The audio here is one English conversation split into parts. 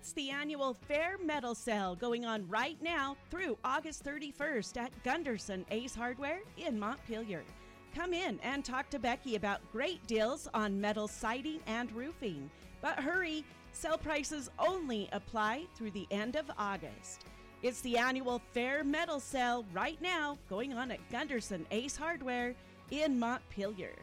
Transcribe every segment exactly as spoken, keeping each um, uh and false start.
It's the annual Fair Metal Sale going on right now through August thirty-first at Gunderson Ace Hardware in Montpelier. Come in and talk to Becky about great deals on metal siding and roofing. But hurry, sale prices only apply through the end of August. It's the annual Fair Metal Sale right now going on at Gunderson Ace Hardware in Montpelier.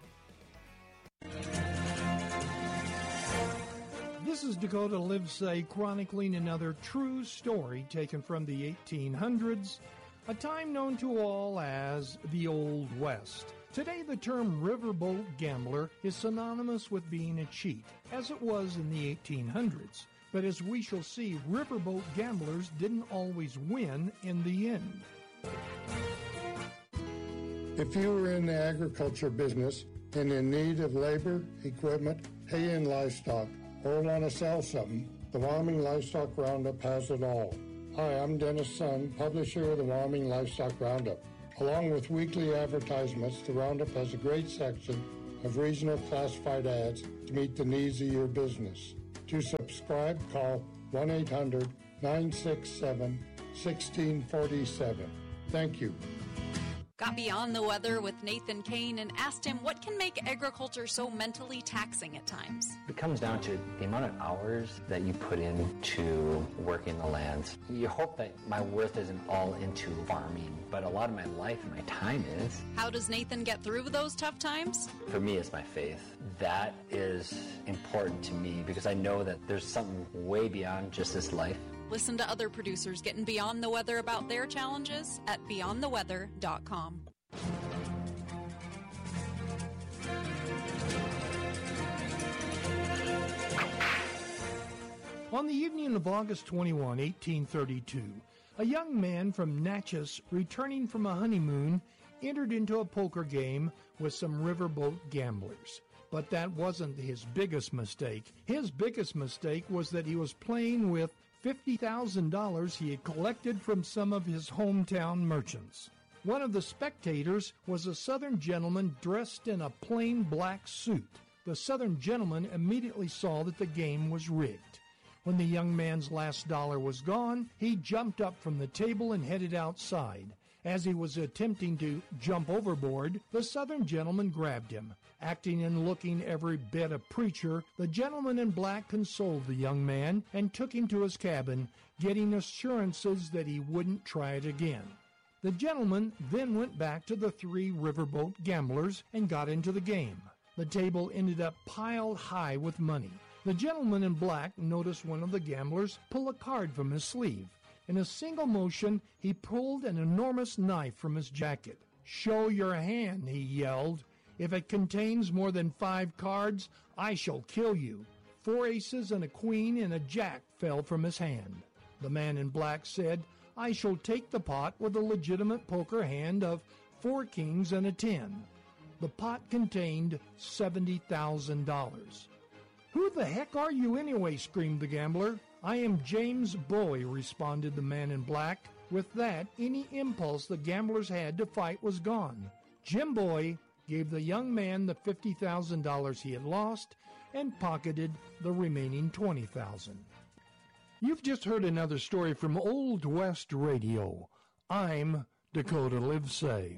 This is Dakota Livesay chronicling another true story taken from the eighteen hundreds, a time known to all as the Old West. Today, the term riverboat gambler is synonymous with being a cheat, as it was in the eighteen hundreds. But as we shall see, riverboat gamblers didn't always win in the end. If you were in the agriculture business and in need of labor, equipment, hay, and livestock, or want to sell something, the Wyoming Livestock Roundup has it all. Hi, I'm Dennis Sun, publisher of the Wyoming Livestock Roundup. Along with weekly advertisements, the Roundup has a great section of regional classified ads to meet the needs of your business. To subscribe, call one eight hundred nine six seven one six four seven. Thank you. Got beyond the weather with Nathan Kane and asked him what can make agriculture so mentally taxing at times. It comes down to the amount of hours that you put into working the lands. You hope that my worth isn't all into farming, but a lot of my life and my time is. How does Nathan get through those tough times? For me, it's my faith. That is important to me because I know that there's something way beyond just this life. Listen to other producers getting beyond the weather about their challenges at beyond the weather dot com. On the evening of August twenty-first, eighteen thirty-two, a young man from Natchez, returning from a honeymoon, entered into a poker game with some riverboat gamblers. But that wasn't his biggest mistake. His biggest mistake was that he was playing with fifty thousand dollars he had collected from some of his hometown merchants. One of the spectators was a Southern gentleman dressed in a plain black suit. The Southern gentleman immediately saw that the game was rigged. When the young man's last dollar was gone, he jumped up from the table and headed outside. As he was attempting to jump overboard, the Southern gentleman grabbed him. Acting and looking every bit a preacher, the gentleman in black consoled the young man and took him to his cabin, getting assurances that he wouldn't try it again. The gentleman then went back to the three riverboat gamblers and got into the game. The table ended up piled high with money. The gentleman in black noticed one of the gamblers pull a card from his sleeve. In a single motion, he pulled an enormous knife from his jacket. "Show your hand," he yelled. "If it contains more than five cards, I shall kill you." Four aces and a queen and a jack fell from his hand. The man in black said, "I shall take the pot with a legitimate poker hand of four kings and a ten." The pot contained seventy thousand dollars. "Who the heck are you anyway?" screamed the gambler. "I am James Bowie," responded the man in black. With that, any impulse the gamblers had to fight was gone. Jim Bowie gave the young man the fifty thousand dollars he had lost and pocketed the remaining twenty thousand dollars. You've just heard another story from Old West Radio. I'm Dakota Livesay.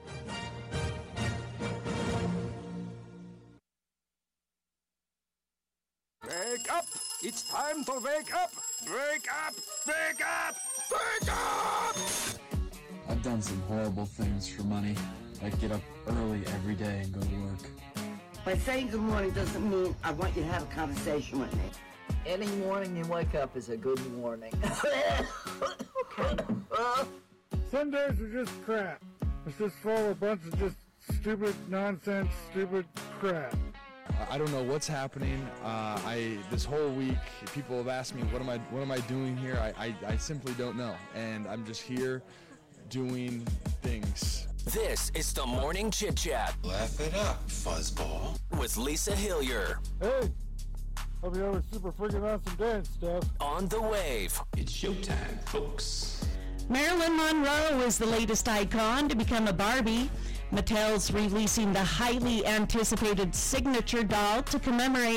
Wake up! It's time to wake up! Wake up! Wake up! Wake up! I've done some horrible things for money, like get up early every day and go to work. By saying good morning doesn't mean I want you to have a conversation with me. Any morning you wake up is a good morning. Okay. Some days are just crap. It's just full of a bunch of just stupid nonsense, stupid crap. I don't know what's happening. Uh, I this whole week, people have asked me, "What am I? What am I doing here?" I, I, I simply don't know, and I'm just here doing things. This is the Morning Chit Chat. Laugh it up, fuzzball. With Lisa Hillier. Hey, hope you have a super freaking awesome day and stuff. On the Wave. It's showtime, folks. Marilyn Monroe is the latest icon to become a Barbie. Mattel's releasing the highly anticipated signature doll to commemorate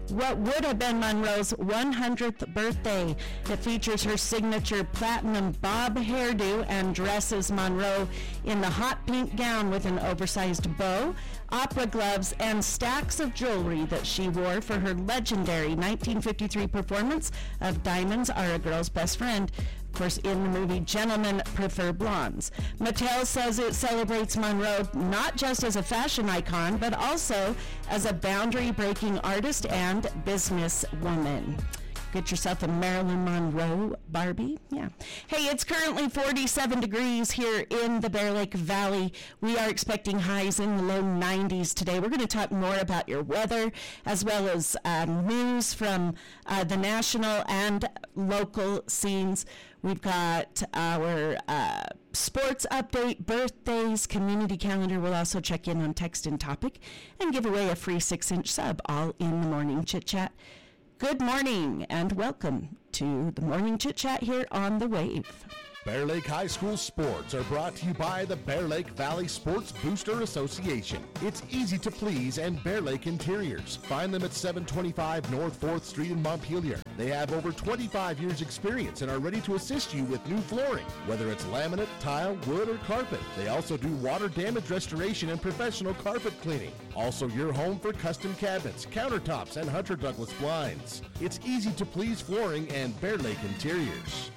what would have been Monroe's one hundredth birthday. It features her signature platinum bob hairdo and dresses Monroe in the hot pink gown with an oversized bow, opera gloves, and stacks of jewelry that she wore for her legendary nineteen fifty-three performance of Diamonds Are a Girl's Best Friend. Of course, in the movie Gentlemen Prefer Blondes. Mattel says it celebrates Monroe not just as a fashion icon, but also as a boundary-breaking artist and businesswoman. Get yourself a Marilyn Monroe Barbie. Yeah. Hey, it's currently forty-seven degrees here in the Bear Lake Valley. We are expecting highs in the low nineties today. We're going to talk more about your weather as well as um, news from uh, the national and local scenes. We've got our uh, sports update, birthdays, community calendar. We'll also check in on text and topic and give away a free six-inch sub, all in the morning chit-chat. Good morning and welcome to the Morning Chit Chat here on The Wave. Bear Lake High School sports are brought to you by the Bear Lake Valley Sports Booster Association. It's easy to please and Bear Lake Interiors. Find them at seven twenty-five North fourth Street in Montpelier. They have over twenty-five years experience and are ready to assist you with new flooring, whether it's laminate, tile, wood, or carpet. They also do water damage restoration and professional carpet cleaning. Also your home for custom cabinets, countertops, and Hunter Douglas blinds. It's easy to please flooring and Bear Lake Interiors.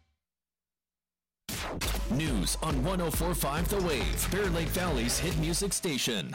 News on one oh four point five The Wave, Bear Lake Valley's hit music station.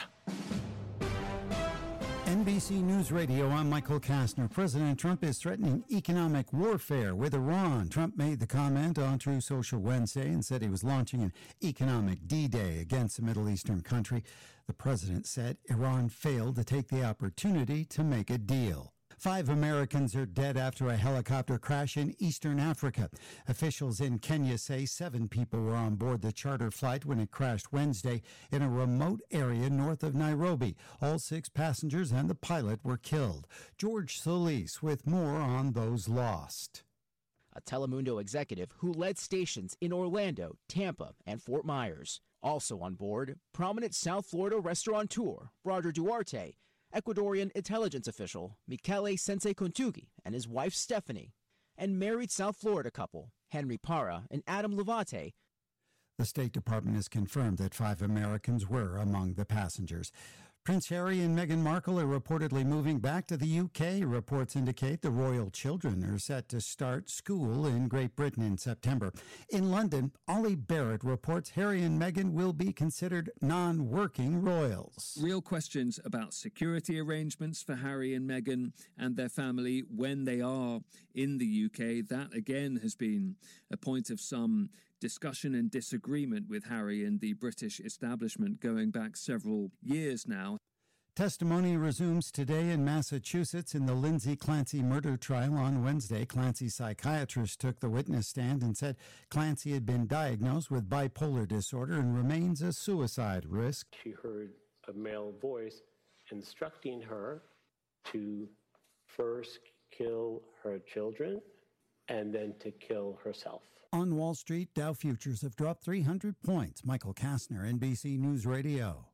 N B C News Radio, I'm Michael Kastner. President Trump is threatening economic warfare with Iran. Trump made the comment on Truth Social Wednesday and said he was launching an economic D-Day against the Middle Eastern country. The president said Iran failed to take the opportunity to make a deal. Five Americans are dead after a helicopter crash in eastern Africa. Officials in Kenya say seven people were on board the charter flight when it crashed Wednesday in a remote area north of Nairobi. All six passengers and the pilot were killed. George Solis with more on those lost. A Telemundo executive who led stations in Orlando, Tampa, and Fort Myers. Also on board, prominent South Florida restaurateur Roger Duarte, Ecuadorian intelligence official Michele Sensei Kontugi and his wife Stephanie, and married South Florida couple Henry Parra and Adam Levate. The State Department has confirmed that five Americans were among the passengers. Prince Harry and Meghan Markle are reportedly moving back to the U K. Reports indicate the royal children are set to start school in Great Britain in September. In London, Ollie Barrett reports Harry and Meghan will be considered non-working royals. Real questions about security arrangements for Harry and Meghan and their family when they are in the U K. That, again, has been a point of some discussion and disagreement with Harry and the British establishment going back several years now. Testimony resumes today in Massachusetts in the Lindsay Clancy murder trial on Wednesday. Clancy's psychiatrist took the witness stand and said Clancy had been diagnosed with bipolar disorder and remains a suicide risk. She heard a male voice instructing her to first kill her children and then to kill herself. On Wall Street, Dow futures have dropped three hundred points. Michael Kastner, N B C News Radio.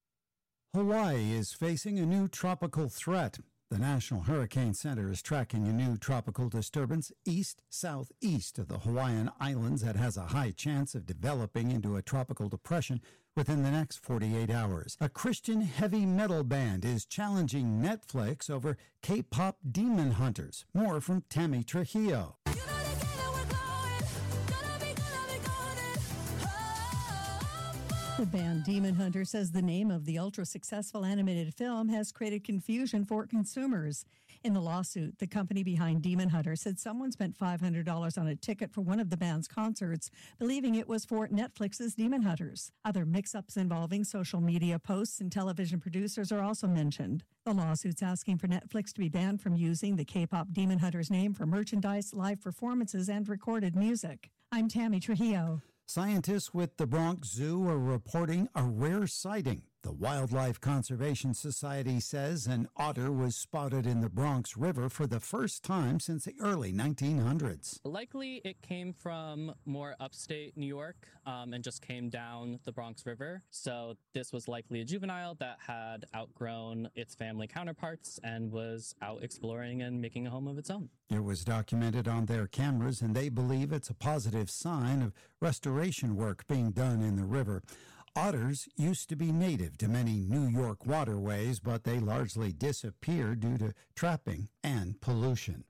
Hawaii is facing a new tropical threat. The National Hurricane Center is tracking a new tropical disturbance east-southeast of the Hawaiian Islands that has a high chance of developing into a tropical depression within the next forty-eight hours. A Christian heavy metal band is challenging Netflix over K-pop Demon Hunters. More from Tammy Trujillo. The band Demon Hunter says the name of the ultra-successful animated film has created confusion for consumers. In the lawsuit, the company behind Demon Hunter said someone spent five hundred dollars on a ticket for one of the band's concerts, believing it was for Netflix's Demon Hunters. Other mix-ups involving social media posts and television producers are also mentioned. The lawsuit's asking for Netflix to be banned from using the K-pop Demon Hunters name for merchandise, live performances, and recorded music. I'm Tammy Trujillo. Scientists with the Bronx Zoo are reporting a rare sighting. The Wildlife Conservation Society says an otter was spotted in the Bronx River for the first time since the early nineteen hundreds. Likely it came from more upstate New York um, and just came down the Bronx River. So this was likely a juvenile that had outgrown its family counterparts and was out exploring and making a home of its own. It was documented on their cameras, and they believe it's a positive sign of restoration work being done in the river. Otters used to be native to many New York waterways, but they largely disappeared due to trapping and pollution.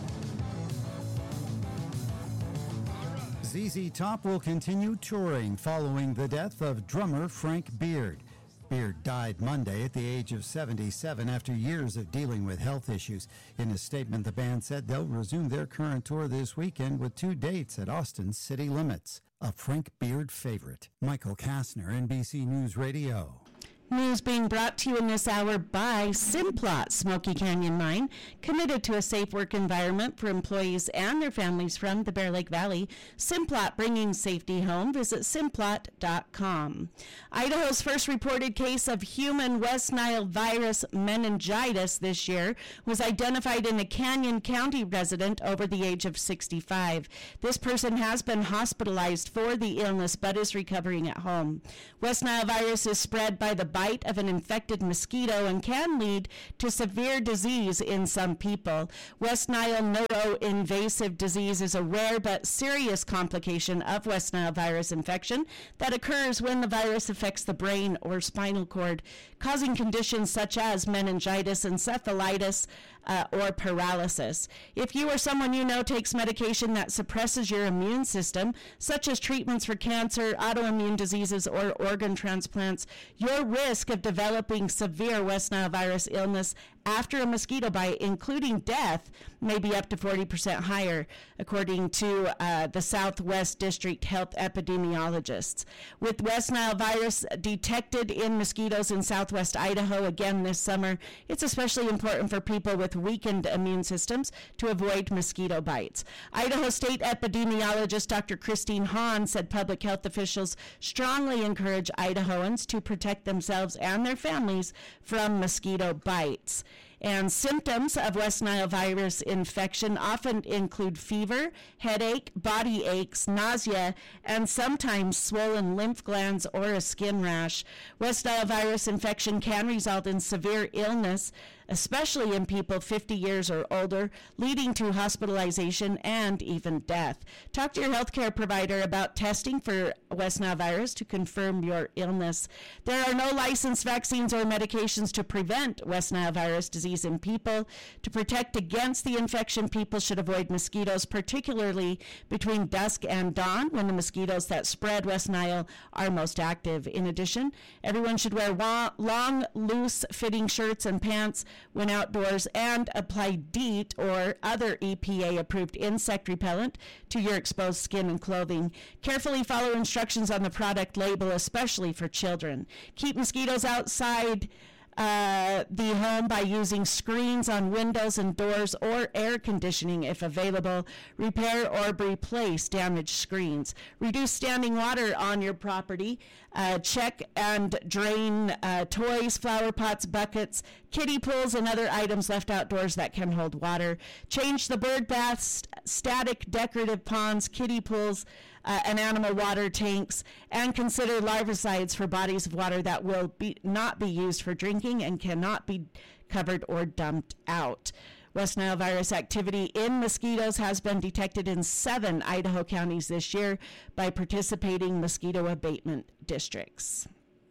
Z Z Top will continue touring following the death of drummer Frank Beard. Beard died Monday at the age of seventy-seven after years of dealing with health issues. In a statement, the band said they'll resume their current tour this weekend with two dates at Austin's City Limits. A Frank Beard favorite. Michael Kastner, N B C News Radio. News being brought to you in this hour by Simplot Smoky Canyon Mine, committed to a safe work environment for employees and their families from the Bear Lake Valley. Simplot, bringing safety home. Visit simplot dot com. Idaho's first reported case of human West Nile virus meningitis this year was identified in a Canyon County resident over the age of sixty-five. This person has been hospitalized for the illness but is recovering at home. West Nile virus is spread by the bite of an infected mosquito and can lead to severe disease in some people. West Nile neuroinvasive disease is a rare but serious complication of West Nile virus infection that occurs when the virus affects the brain or spinal cord, causing conditions such as meningitis, encephalitis, uh, or paralysis. If you or someone you know takes medication that suppresses your immune system, such as treatments for cancer, autoimmune diseases, or organ transplants, your risk of developing severe West Nile virus illness after a mosquito bite, including death, may be up to forty percent higher, according to uh, the Southwest District Health epidemiologists. With West Nile virus detected in mosquitoes in southwest Idaho again this summer, it's especially important for people with weakened immune systems to avoid mosquito bites. Idaho State epidemiologist Doctor Christine Hahn said public health officials strongly encourage Idahoans to protect themselves and their families from mosquito bites. And symptoms of West Nile virus infection often include fever, headache, body aches, nausea, and sometimes swollen lymph glands or a skin rash. West Nile virus infection can result in severe illness, especially in people fifty years or older, leading to hospitalization and even death. Talk to your healthcare provider about testing for West Nile virus to confirm your illness. There are no licensed vaccines or medications to prevent West Nile virus disease in people. To protect against the infection, people should avoid mosquitoes, particularly between dusk and dawn, when the mosquitoes that spread West Nile are most active. In addition, everyone should wear wa- long, loose-fitting shirts and pants when outdoors, and apply DEET or other E P A-approved insect repellent to your exposed skin and clothing. Carefully follow instructions on the product label, especially for children. Keep mosquitoes outside Uh, the home by using screens on windows and doors or air conditioning if available. Repair or replace damaged screens. Reduce standing water on your property. Uh, check and drain uh, toys, flower pots, buckets, kiddie pools, and other items left outdoors that can hold water. Change the bird baths, static decorative ponds, kiddie pools, Uh, and animal water tanks, and consider larvicides for bodies of water that will be not be used for drinking and cannot be covered or dumped out. West Nile virus activity in mosquitoes has been detected in seven Idaho counties this year by participating mosquito abatement districts.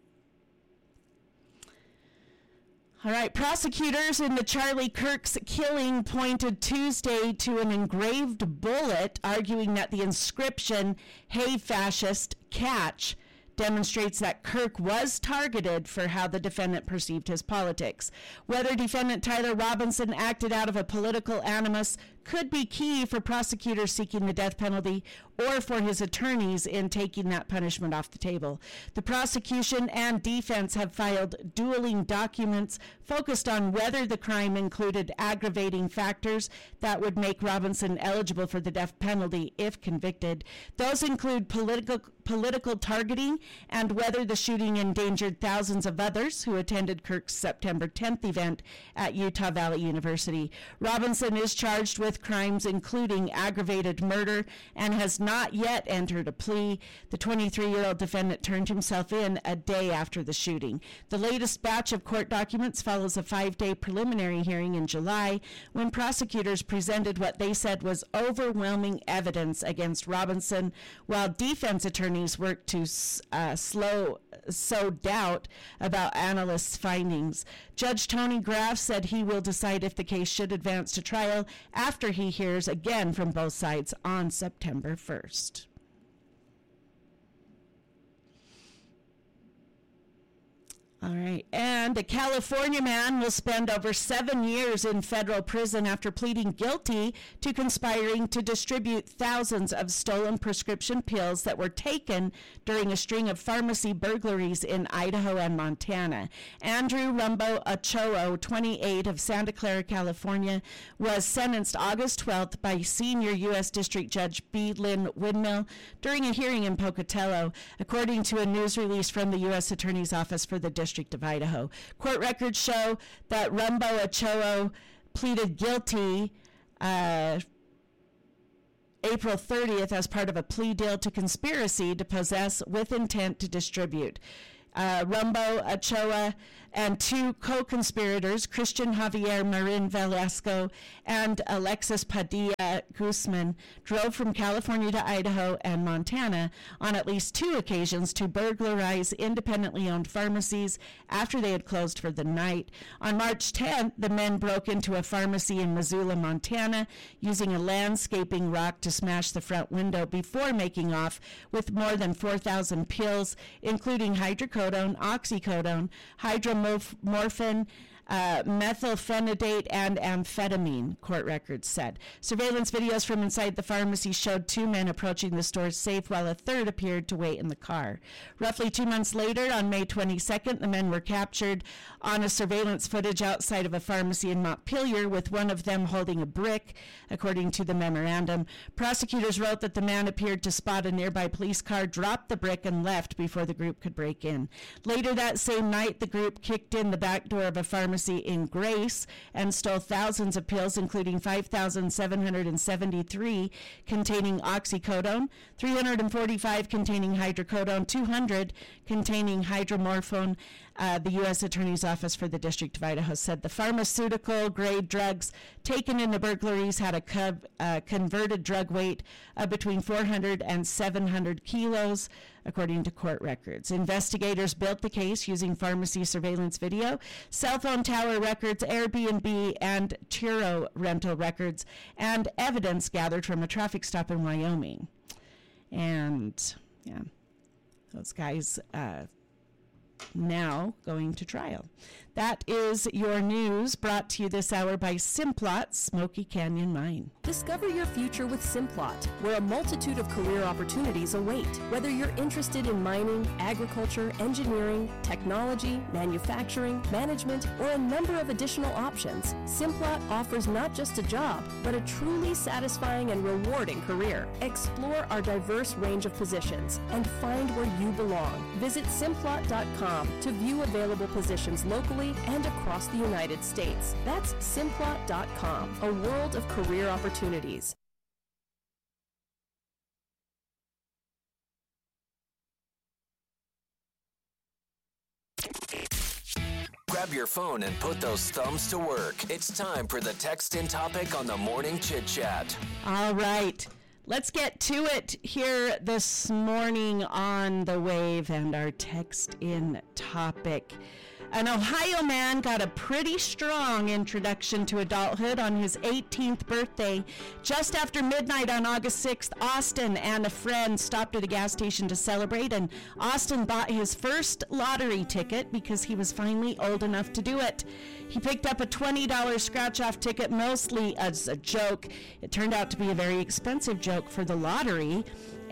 All right, prosecutors in the Charlie Kirk's killing pointed Tuesday to an engraved bullet, arguing that the inscription, "Hey Fascist, Catch," demonstrates that Kirk was targeted for how the defendant perceived his politics. Whether defendant Tyler Robinson acted out of a political animus could be key for prosecutors seeking the death penalty or for his attorneys in taking that punishment off the table. The prosecution and defense have filed dueling documents focused on whether the crime included aggravating factors that would make Robinson eligible for the death penalty if convicted. Those include political political targeting and whether the shooting endangered thousands of others who attended Kirk's September tenth event at Utah Valley University. Robinson is charged with crimes including aggravated murder and has not yet entered a plea. The twenty-three-year-old defendant turned himself in a day after the shooting. The latest batch of court documents follows a five-day preliminary hearing in July when prosecutors presented what they said was overwhelming evidence against Robinson, while defense attorneys worked to uh, slow sow doubt about analysts' findings. Judge Tony Graff said he will decide if the case should advance to trial after he hears again from both sides on September first. All right. And a California man will spend over seven years in federal prison after pleading guilty to conspiring to distribute thousands of stolen prescription pills that were taken during a string of pharmacy burglaries in Idaho and Montana. Andrew Rumbo Ochoa, twenty-eight, of Santa Clara, California, was sentenced August twelfth by senior U S District Judge B. Lynn Windmill during a hearing in Pocatello, according to a news release from the U S Attorney's Office for the District of Idaho. Court records show that Rumbo Ochoa pleaded guilty uh, April thirtieth as part of a plea deal to conspiracy to possess with intent to distribute. Uh, Rumbo Ochoa and two co-conspirators, Christian Javier Marin Velasco and Alexis Padilla Guzman, drove from California to Idaho and Montana on at least two occasions to burglarize independently owned pharmacies after they had closed for the night. On March tenth, the men broke into a pharmacy in Missoula, Montana, using a landscaping rock to smash the front window before making off with more than four thousand pills, including hydrocodone, oxycodone, hydromorphine, Uh, methylphenidate, and amphetamine, court records said. Surveillance videos from inside the pharmacy showed two men approaching the store's safe while a third appeared to wait in the car. Roughly two months later, on May twenty-second, the men were captured on a surveillance footage outside of a pharmacy in Montpelier, with one of them holding a brick, according to the memorandum. Prosecutors wrote that the man appeared to spot a nearby police car, dropped the brick, and left before the group could break in. Later that same night, the group kicked in the back door of a pharmacy in Grace and stole thousands of pills, including five thousand seven hundred seventy-three containing oxycodone, three hundred forty-five containing hydrocodone, two hundred containing hydromorphone. Uh, the U S Attorney's Office for the District of Idaho said the pharmaceutical-grade drugs taken in the burglaries had a co- uh, converted drug weight of between four hundred and seven hundred kilos, according to court records. Investigators built the case using pharmacy surveillance video, cell phone tower records, Airbnb and Turo rental records, and evidence gathered from a traffic stop in Wyoming. And, yeah, those guys uh, now going to trial. That is your news, brought to you this hour by Simplot Smoky Canyon Mine. Discover your future with Simplot, where a multitude of career opportunities await. Whether you're interested in mining, agriculture, engineering, technology, manufacturing, management, or a number of additional options, Simplot offers not just a job, but a truly satisfying and rewarding career. Explore our diverse range of positions and find where you belong. Visit Simplot dot com to view available positions locally and across the United States. That's Simplot dot com, a world of career opportunities. Grab your phone and put those thumbs to work. It's time for the Text In topic on the Morning Chit Chat. All right. Let's get to it here this morning on The Wave and our Text In topic. An Ohio man got a pretty strong introduction to adulthood on his eighteenth birthday. Just after midnight on August sixth, Austin and a friend stopped at a gas station to celebrate, and Austin bought his first lottery ticket because he was finally old enough to do it. He picked up a twenty dollars scratch-off ticket, mostly as a joke. It turned out to be a very expensive joke for the lottery,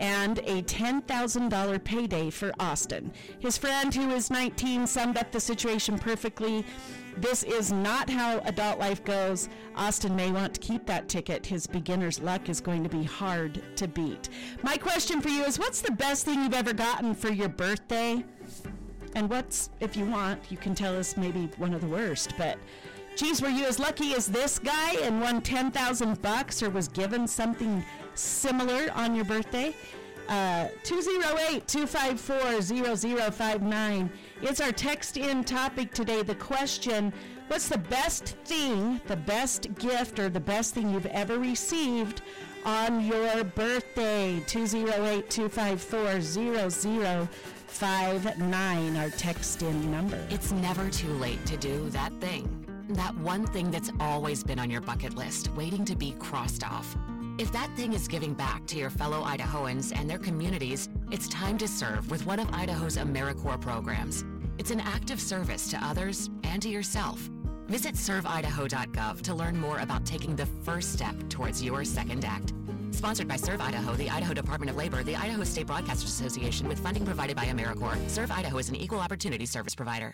and a ten thousand dollars payday for Austin. His friend, who is nineteen, summed up the situation perfectly. This is not how adult life goes. Austin may want to keep that ticket. His beginner's luck is going to be hard to beat. My question for you is, what's the best thing you've ever gotten for your birthday? And what's, if you want, you can tell us maybe one of the worst, but geez, were you as lucky as this guy and won ten thousand bucks or was given something similar on your birthday? Uh, two oh eight, two five four, oh oh five nine. It's our text-in topic today. The question, what's the best thing, the best gift, or the best thing you've ever received on your birthday? two oh eight, two five four, oh oh five nine, our text-in number. It's never too late to do that thing. That one thing that's always been on your bucket list, waiting to be crossed off. If that thing is giving back to your fellow Idahoans and their communities, it's time to serve with one of Idaho's AmeriCorps programs. It's an active service to others and to yourself. Visit serve idaho dot gov to learn more about taking the first step towards your second act. Sponsored by Serve Idaho, the Idaho Department of Labor, the Idaho State Broadcasters Association, with funding provided by AmeriCorps. Serve Idaho is an equal opportunity service provider.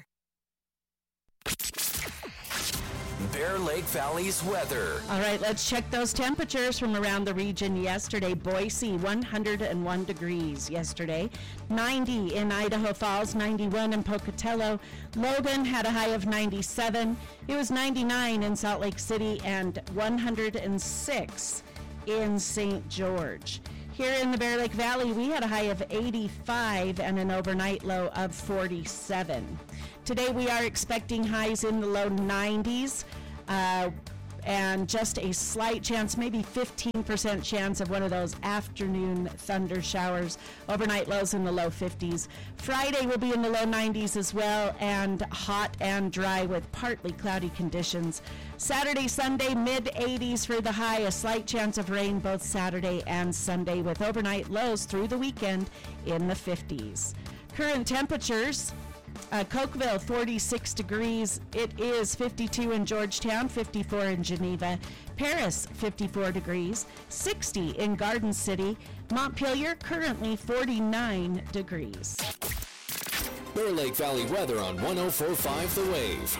Bear Lake Valley's weather. All right, let's check those temperatures from around the region yesterday. Boise, one hundred one degrees yesterday. ninety in Idaho Falls, ninety-one in Pocatello. Logan had a high of ninety-seven. It was ninety-nine in Salt Lake City and one hundred six in Saint George. Here in the Bear Lake Valley, we had a high of eighty-five and an overnight low of forty-seven. Today we are expecting highs in the low nineties uh, and just a slight chance, maybe fifteen percent chance of one of those afternoon thunder showers. Overnight lows in the low fifties. Friday will be in the low nineties as well, and hot and dry with partly cloudy conditions. Saturday, Sunday, mid eighties for the high, a slight chance of rain both Saturday and Sunday with overnight lows through the weekend in the fifties. Current temperatures. Uh, Cokeville, forty-six degrees. It is fifty-two in Georgetown, fifty-four in Geneva. Paris, fifty-four degrees. sixty in Garden City. Montpelier, currently forty-nine degrees. Bear Lake Valley weather on one oh four point five The Wave.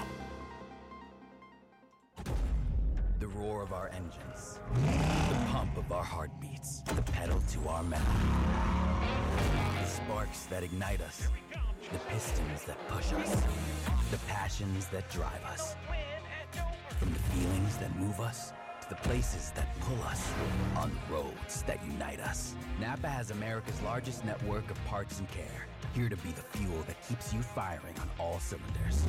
The roar of our engines. The pump of our heartbeats. The pedal to our metal. The sparks that ignite us. The pistons that push us, the passions that drive us. From the feelings that move us, to the places that pull us, on the roads that unite us. Napa has America's largest network of parts and care, here to be the fuel that keeps you firing on all cylinders.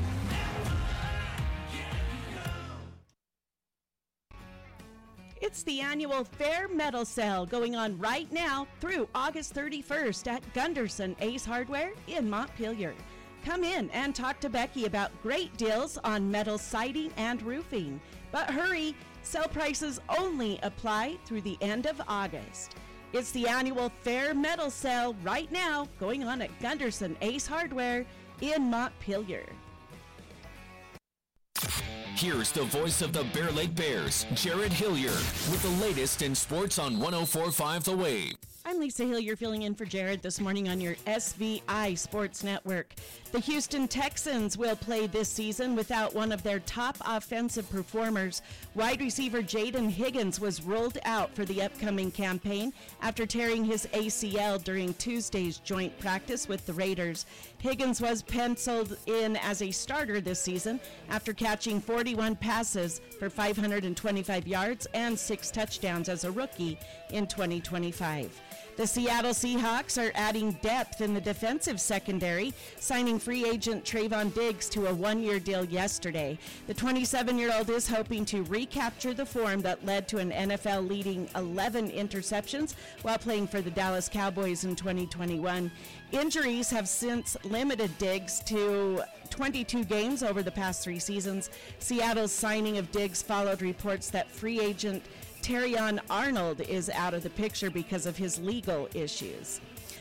It's the annual Fair Metal Sale going on right now through August thirty-first at Gunderson Ace Hardware in Montpelier. Come in and talk to Becky about great deals on metal siding and roofing. But hurry, sale prices only apply through the end of August. It's the annual Fair Metal Sale right now going on at Gunderson Ace Hardware in Montpelier. Here's the voice of the Bear Lake Bears, Jared Hillier, with the latest in sports on one oh four point five The Wave. I'm Lisa Hillier filling in for Jared this morning on your S V I Sports Network. The Houston Texans will play this season without one of their top offensive performers. Wide receiver Jaden Higgins was ruled out for the upcoming campaign after tearing his A C L during Tuesday's joint practice with the Raiders. Higgins was penciled in as a starter this season after catching forty-one passes for five hundred twenty-five yards and six touchdowns as a rookie in twenty twenty-five. The Seattle Seahawks are adding depth in the defensive secondary, signing free agent Trayvon Diggs to a one-year deal yesterday. The twenty-seven-year-old is hoping to recapture the form that led to an N F L-leading eleven interceptions while playing for the Dallas Cowboys in twenty twenty-one. Injuries have since limited Diggs to twenty-two games over the past three seasons. Seattle's signing of Diggs followed reports that free agent Terrion Arnold is out of the picture because of his legal issues.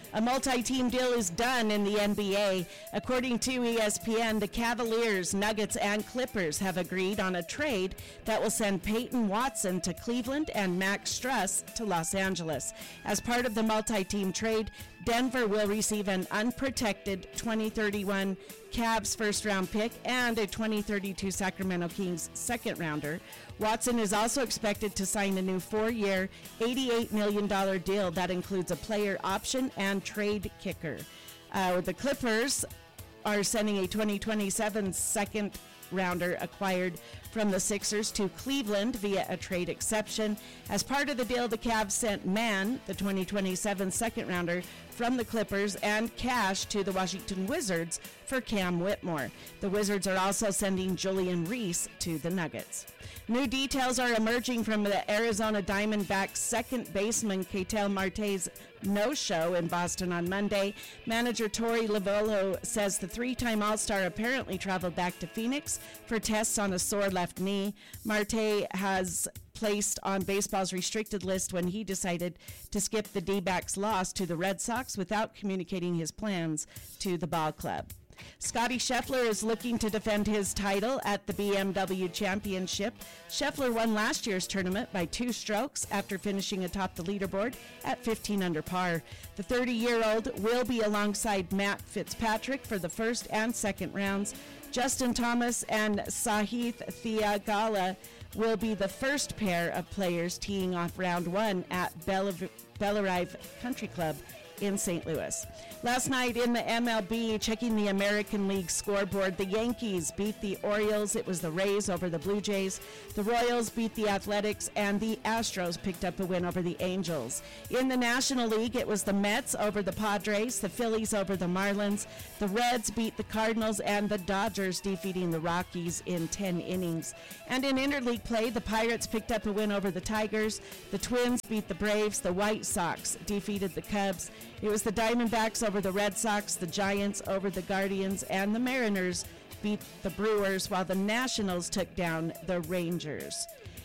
A multi-team deal is done in the N B A. According to E S P N, the Cavaliers, Nuggets, and Clippers have agreed on a trade that will send Peyton Watson to Cleveland and Max Struss to Los Angeles. As part of the multi-team trade, Denver will receive an unprotected twenty thirty-one Cavs first-round pick and a twenty thirty-two Sacramento Kings second-rounder. Watson is also expected to sign a new four-year, eighty-eight million dollars deal that includes a player option and trade kicker. Uh, the Clippers are sending a twenty twenty-seven second-rounder acquired from the Sixers to Cleveland via a trade exception. As part of the deal, the Cavs sent Mann, the twenty twenty-seven second-rounder, from the Clippers, and cash to the Washington Wizards for Cam Whitmore. The Wizards are also sending Julian Reese to the Nuggets. New details are emerging from the Arizona Diamondbacks second baseman Ketel Marte's no-show in Boston on Monday. Manager Torey Lovullo says the three-time All-Star apparently traveled back to Phoenix for tests on a sore left knee. Marte has placed on baseball's restricted list when he decided to skip the D-backs' loss to the Red Sox without communicating his plans to the ball club. Scotty Scheffler is looking to defend his title at the B M W Championship. Scheffler won last year's tournament by two strokes after finishing atop the leaderboard at fifteen under par. The thirty-year-old will be alongside Matt Fitzpatrick for the first and second rounds. Justin Thomas and Sahith Theegala will be the first pair of players teeing off round one at Bellerive Country Club in Saint Louis. Last night in the M L B, checking the American League scoreboard, the Yankees beat the Orioles. It was the Rays over the Blue Jays. The Royals beat the Athletics, and the Astros picked up a win over the Angels. In the National League, it was the Mets over the Padres, the Phillies over the Marlins. The Reds beat the Cardinals, and the Dodgers defeating the Rockies in ten innings. And in interleague play, the Pirates picked up a win over the Tigers. The Twins beat the Braves. The White Sox defeated the Cubs. It was the Diamondbacks over the Red Sox, the Giants over the Guardians, and the Mariners beat the Brewers, while the Nationals took down the Rangers.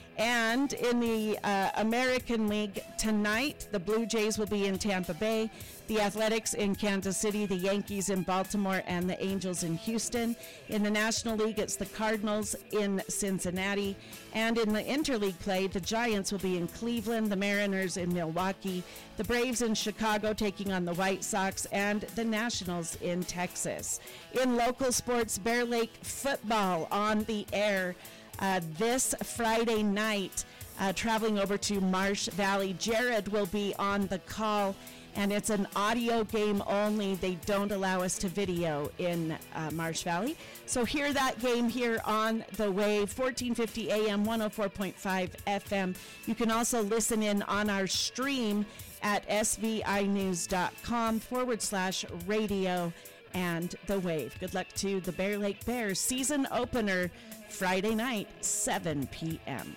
And in the uh, American League tonight, the Blue Jays will be in Tampa Bay, the Athletics in Kansas City, the Yankees in Baltimore, and the Angels in Houston. In the National League, it's the Cardinals in Cincinnati. And in the interleague play, the Giants will be in Cleveland, the Mariners in Milwaukee, the Braves in Chicago taking on the White Sox, and the Nationals in Texas. In local sports, Bear Lake football on the air Uh, this Friday night, uh, traveling over to Marsh Valley. Jared will be on the call, and it's an audio game only. They don't allow us to video in uh, Marsh Valley. So hear that game here on the Wave, fourteen fifty A M, one oh four point five F M. You can also listen in on our stream at svinews.com forward slash radio and the Wave. Good luck to the Bear Lake Bears season opener Friday night, seven p.m.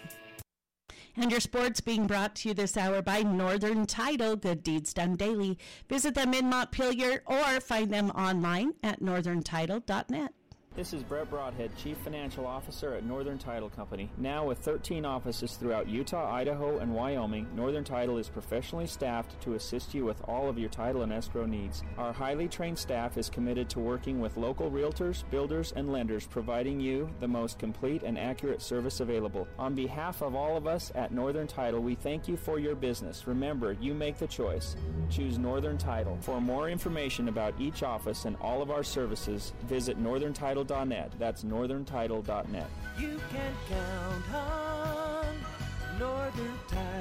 And your sports being brought to you this hour by Northern Title, good deeds done daily. Visit them in Montpelier or find them online at northern title dot net. This is Brett Broadhead, Chief Financial Officer at Northern Title Company. Now with thirteen offices throughout Utah, Idaho, and Wyoming, Northern Title is professionally staffed to assist you with all of your title and escrow needs. Our highly trained staff is committed to working with local realtors, builders, and lenders, providing you the most complete and accurate service available. On behalf of all of us at Northern Title, we thank you for your business. Remember, you make the choice. Choose Northern Title. For more information about each office and all of our services, visit northern title dot net. That's northern title dot net. You can count on Northern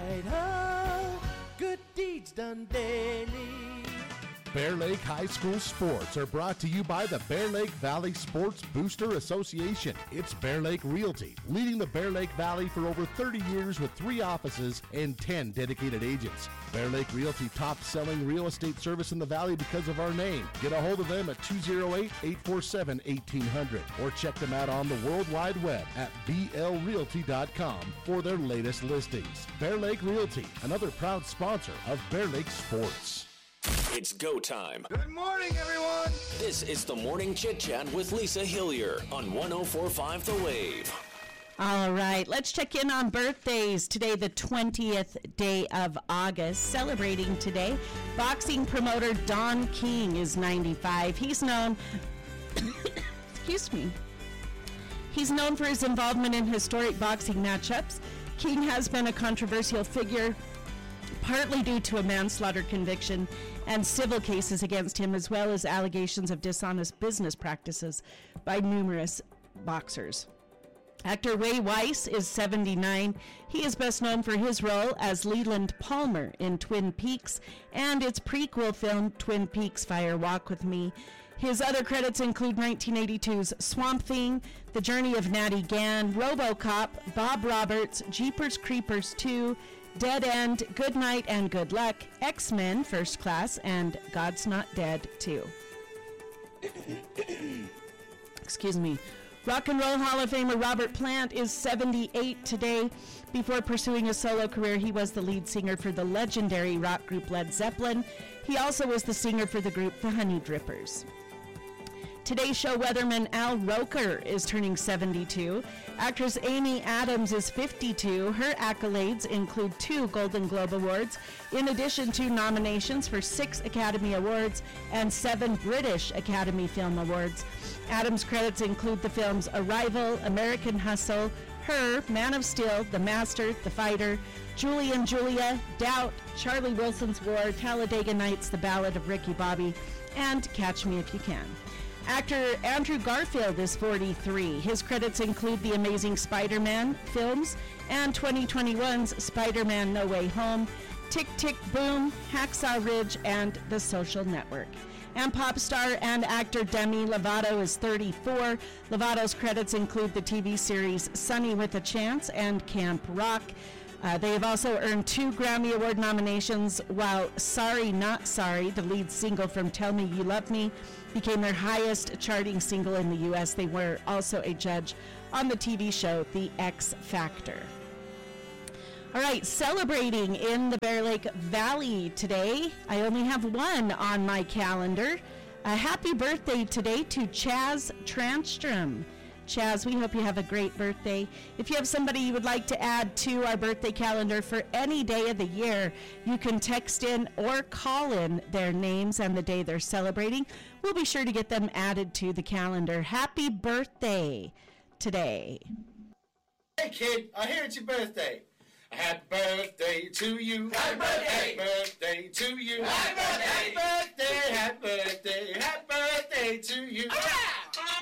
Title. Good deeds done daily. Bear Lake High School sports are brought to you by the Bear Lake Valley Sports Booster Association. It's Bear Lake Realty, leading the Bear Lake Valley for over thirty years with three offices and ten dedicated agents. Bear Lake Realty, top-selling real estate service in the valley because of our name. Get a hold of them at two oh eight, eight four seven, eighteen hundred or check them out on the World Wide Web at b l realty dot com for their latest listings. Bear Lake Realty, another proud sponsor of Bear Lake Sports. It's go time. Good morning, everyone. This is the Morning Chit Chat with Lisa Hillier on one oh four point five The Wave. All right, let's check in on birthdays. Today, the twentieth day of August. Celebrating today, boxing promoter Don King is ninety-five. He's known, excuse me, he's known for his involvement in historic boxing matchups. King has been a controversial figure, partly due to a manslaughter conviction and civil cases against him, as well as allegations of dishonest business practices by numerous boxers. Actor Ray Weiss is seventy-nine. He is best known for his role as Leland Palmer in Twin Peaks and its prequel film, Twin Peaks Fire Walk With Me. His other credits include nineteen eighty-two's Swamp Thing, The Journey of Natty Gann, RoboCop, Bob Roberts, Jeepers Creepers two, Dead End, Good Night and Good Luck, X-Men First Class, and God's Not Dead two. Excuse me. Rock and Roll Hall of Famer Robert Plant is seventy-eight today. Before pursuing a solo career, he was the lead singer for the legendary rock group Led Zeppelin. He also was the singer for the group The Honey Drippers. Today's show weatherman Al Roker is turning seventy-two. Actress Amy Adams is fifty-two. Her accolades include two Golden Globe Awards, in addition to nominations for six Academy Awards and seven British Academy Film Awards. Adams' credits include the films Arrival, American Hustle, Her, Man of Steel, The Master, The Fighter, Julie and Julia, Doubt, Charlie Wilson's War, Talladega Nights, The Ballad of Ricky Bobby, and Catch Me If You Can. Actor Andrew Garfield is forty-three. His credits include the Amazing Spider-Man films and twenty twenty-one's Spider-Man No Way Home, Tick Tick Boom, Hacksaw Ridge, and The Social Network. And pop star and actor Demi Lovato is thirty-four. Lovato's credits include the T V series Sunny with a Chance and Camp Rock. Uh, they have also earned two Grammy Award nominations, while Sorry Not Sorry, the lead single from Tell Me You Love Me, became their highest charting single in the U S. They were also a judge on the T V show The X Factor. All right, celebrating in the Bear Lake Valley today. I only have one on my calendar. A happy birthday today to Chaz Transtrom. Chaz, we hope you have a great birthday. If you have somebody you would like to add to our birthday calendar for any day of the year, you can text in or call in their names and the day they're celebrating. We'll be sure to get them added to the calendar. Happy birthday today. Hey kid, I hear it's your birthday. Happy birthday to you. Happy birthday. Happy birthday to you. Happy birthday. Happy birthday. Happy birthday. Happy birthday to you. Ah!